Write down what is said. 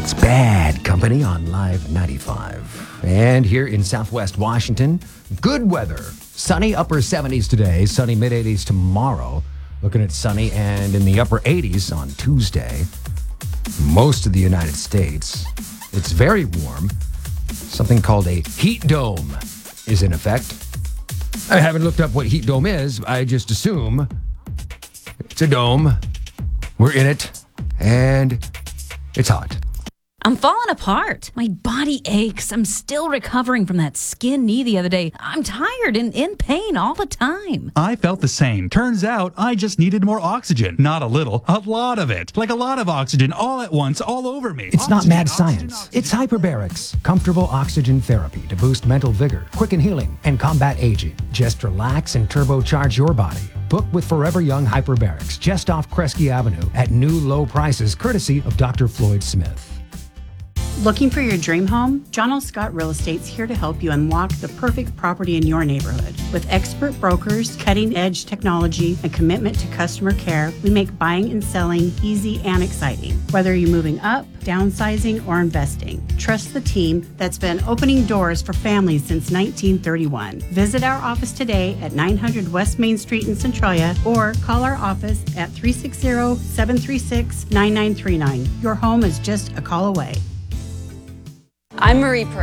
It's Bad Company on Live 95. And here in Southwest Washington, good weather. Sunny upper 70s today, sunny mid 80s tomorrow. Looking at sunny and in the upper 80s on Tuesday. Most of the United States, it's very warm. Something called a heat dome is in effect. I haven't looked up what heat dome is. I just assume it's a dome. We're in it, and it's hot. I'm falling apart. My body aches. I'm still recovering from that skin knee the other day. I'm tired and in pain all the time. I felt the same. Turns out I just needed more oxygen. Not a little, a lot of it. Like a lot of oxygen all at once, all over me. It's not mad science. It's hyperbarics, comfortable oxygen therapy to boost mental vigor, quicken healing, and combat aging. Just relax and turbocharge your body. Book with Forever Young Hyperbarics just off Kresge Avenue at new low prices courtesy of Dr. Floyd Smith. Looking for your dream home? John L. Scott Real Estate's here to help you unlock the perfect property in your neighborhood. With expert brokers, cutting-edge technology, and commitment to customer care, we make buying and selling easy and exciting. Whether you're moving up, downsizing, or investing, trust the team that's been opening doors for families since 1931. Visit our office today at 900 West Main Street in Centralia or call our office at 360-736-9939. Your home is just a call away. I'm Marie